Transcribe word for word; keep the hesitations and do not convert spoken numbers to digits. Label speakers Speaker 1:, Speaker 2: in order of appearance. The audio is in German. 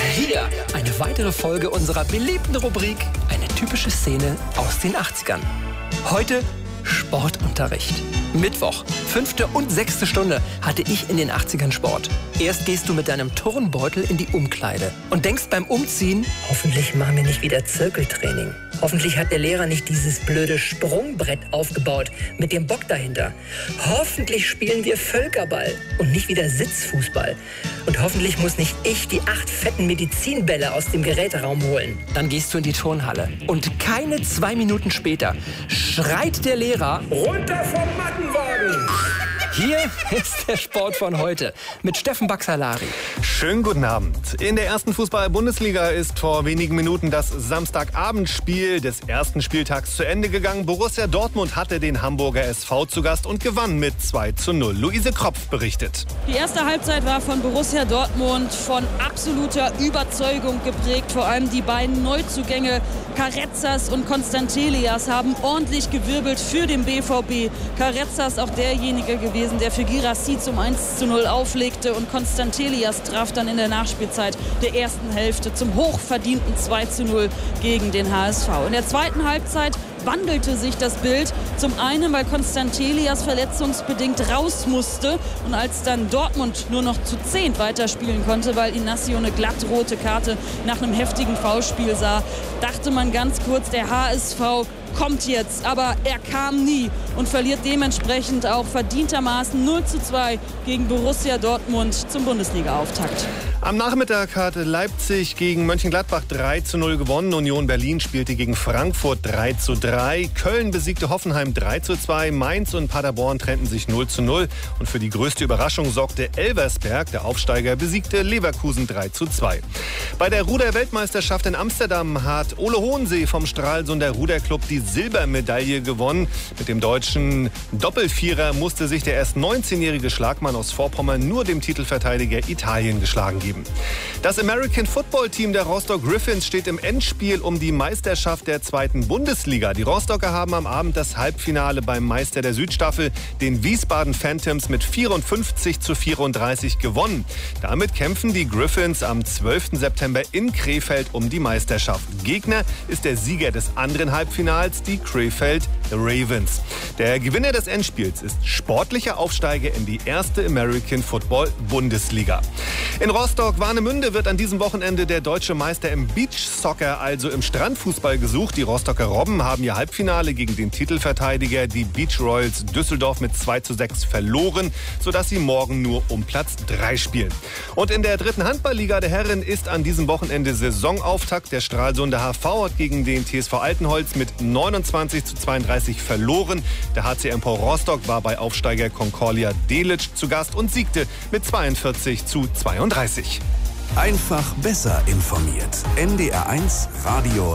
Speaker 1: Hier eine weitere Folge unserer beliebten Rubrik Eine typische Szene aus den achtzigern. Heute Sportunterricht. Mittwoch, fünfte und sechste Stunde hatte ich in den achtzigern Sport. Erst gehst du mit deinem Turnbeutel in die Umkleide und denkst beim Umziehen, hoffentlich machen wir nicht wieder Zirkeltraining. Hoffentlich hat der Lehrer nicht dieses blöde Sprungbrett aufgebaut mit dem Bock dahinter. Hoffentlich spielen wir Völkerball und nicht wieder Sitzfußball. Und hoffentlich muss nicht ich die acht fetten Medizinbälle aus dem Geräteraum holen. Dann gehst du in die Turnhalle und keine zwei Minuten später schreit der Lehrer: Runter vom Mattenwagen! Hier ist der Sport von heute mit Steffen Baxalari.
Speaker 2: Schönen guten Abend. In der ersten Fußball-Bundesliga ist vor wenigen Minuten das Samstagabendspiel des ersten Spieltags zu Ende gegangen. Borussia Dortmund hatte den Hamburger S V zu Gast und gewann mit zwei zu null. Luise Kropf berichtet.
Speaker 3: Die erste Halbzeit war von Borussia Dortmund von absoluter Überzeugung geprägt. Vor allem die beiden Neuzugänge Carrezzas und Constantelias haben ordentlich gewirbelt für den B V B. Carrezzas auch derjenige gewesen, der für Guirassy zum eins zu null auflegte, und Constantelias traf dann in der Nachspielzeit der ersten Hälfte zum hochverdienten zwei zu null gegen den H S V. In der zweiten Halbzeit wandelte sich das Bild. Zum einen, weil Constantelias verletzungsbedingt raus musste und als dann Dortmund nur noch zu zehnt weiterspielen konnte, weil Inacio eine glattrote Karte nach einem heftigen Foulspiel sah, dachte man ganz kurz, der H S V kommt jetzt, aber er kam nie und verliert dementsprechend auch verdientermaßen null zu zwei gegen Borussia Dortmund zum Bundesliga-Auftakt.
Speaker 2: Am Nachmittag hatte Leipzig gegen Mönchengladbach drei zu null gewonnen. Union Berlin spielte gegen Frankfurt drei zu drei. Köln besiegte Hoffenheim drei zu zwei. Mainz und Paderborn trennten sich null zu null. Und für die größte Überraschung sorgte Elversberg. Der Aufsteiger besiegte Leverkusen drei zu zwei. Bei der Ruder-Weltmeisterschaft in Amsterdam hat Ole Hohensee vom Stralsunder Ruderclub die Silbermedaille gewonnen. Mit dem deutschen Doppelvierer musste sich der erst neunzehnjährige Schlagmann aus Vorpommern nur dem Titelverteidiger Italien geschlagen geben. Das American Football Team der Rostock Griffins steht im Endspiel um die Meisterschaft der zweiten Bundesliga. Die Rostocker haben am Abend das Halbfinale beim Meister der Südstaffel, den Wiesbaden Phantoms, mit vierundfünfzig zu vierunddreißig gewonnen. Damit kämpfen die Griffins am zwölften September in Krefeld um die Meisterschaft. Gegner ist der Sieger des anderen Halbfinals, die Krefeld Ravens. Der Gewinner des Endspiels ist sportlicher Aufsteiger in die erste American Football Bundesliga. In Rostock-Warnemünde wird an diesem Wochenende der deutsche Meister im Beachsoccer, also im Strandfußball, gesucht. Die Rostocker Robben haben ihr Halbfinale gegen den Titelverteidiger, die Beach Royals Düsseldorf, mit zwei zu sechs verloren, sodass sie morgen nur um Platz drei spielen. Und in der dritten Handballliga der Herren ist an diesem Wochenende Saisonauftakt. Der Stralsunder H V hat gegen den T S V Altenholz mit neunundzwanzig zu zweiunddreißig verloren. Der H C M V Rostock war bei Aufsteiger Concordia Delitzsch zu Gast und siegte mit zweiundvierzig zu zweiunddreißig.
Speaker 4: Einfach besser informiert. N D R eins Radio